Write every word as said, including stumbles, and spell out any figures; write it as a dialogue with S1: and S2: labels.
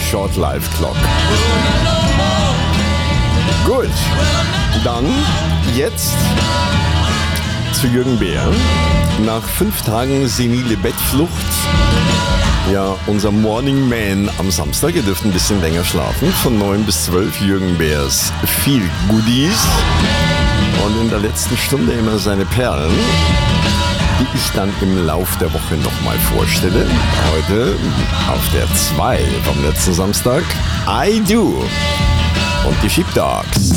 S1: Short Life Clock. Gut, dann jetzt zu Jürgen Beer. Nach fünf Tagen senile Bettflucht, ja, unser Morning Man am Samstag. Ihr dürft ein bisschen länger schlafen. Von neun bis zwölf Jürgen Beers viel Goodies. Und in der letzten Stunde immer seine Perlen, die ich dann im Lauf der Woche nochmal vorstelle. Heute auf der zwei vom letzten Samstag, I Do und die Sheepdogs.